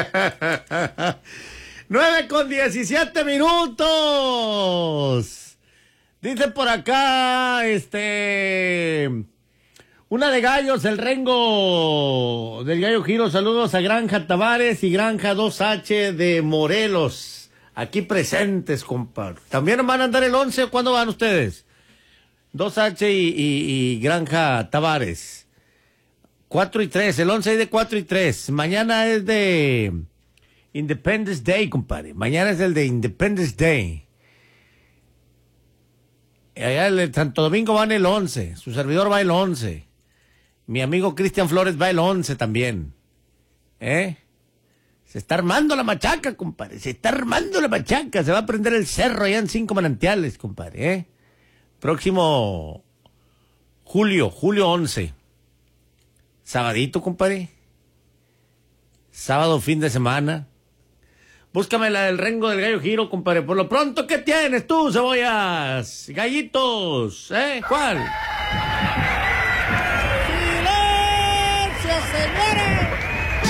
9:17. Dice por acá, una de gallos, el Rengo del Gallo Giro. Saludos a Granja Tavares y Granja 2H de Morelos. Aquí presentes, compadre. ¿También van a andar el 11 o cuándo van ustedes? 2H y Granja Tavares. 4 y 3, el 11 es de 4 y 3. Mañana es de Independence Day, compadre. Mañana es el de Independence Day. Allá el Santo Domingo va en el 11. Su servidor va el 11. Mi amigo Cristian Flores va el 11 también. Se está armando la machaca, compadre. Se está armando la machaca. Se va a prender el cerro allá en 5 Manantiales, compadre. Próximo julio 11. Sabadito, compadre. Sábado, fin de semana. Búscame la del Rengo del Gallo Giro, compadre. Por lo pronto, ¿qué tienes tú, cebollas? Gallitos, ¿cuál?